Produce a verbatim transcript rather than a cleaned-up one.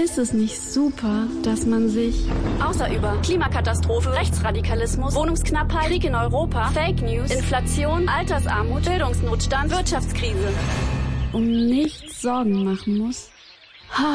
Ist es nicht super, dass man sich außer über Klimakatastrophe, Rechtsradikalismus, Wohnungsknappheit, Krieg in Europa, Fake News, Inflation, Altersarmut, Bildungsnotstand, Wirtschaftskrise um nichts Sorgen machen muss?